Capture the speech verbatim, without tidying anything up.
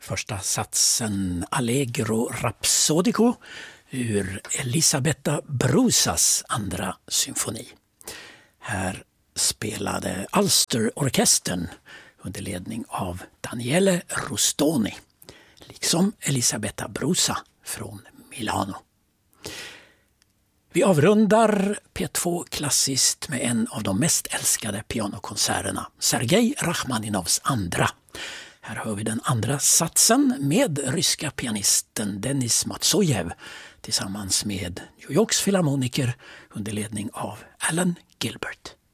Första satsen Allegro Rhapsodico ur Elisabetta Brusas andra symfoni. Här spelade Ulster-orkestern under ledning av Daniele Rustoni, liksom Elisabetta Brusa från Milano. Vi avrundar P två klassiskt med en av de mest älskade pianokonserterna, Sergej Rachmaninovs andra. Här hör vi den andra satsen med ryska pianisten Denis Matsojev tillsammans med New Yorks filharmoniker under ledning av Alan Gilbert.